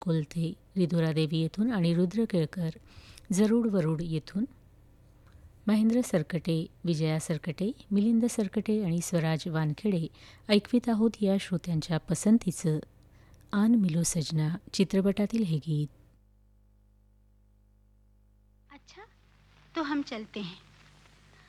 कोलथे रिधोरादेवी येथून आणि रुद्र केळकर जरूड वरूड येथून, महेंद्र सरकटे, विजया सरकटे, मिलिंद सरकटे आणि स्वराज वानखेडे ऐकवीत आहोत या श्रोत्यांच्या पसंतीचं आन मिलो सजना चित्रपटातील हे गीत. अच्छा, तो हम चलते हैं.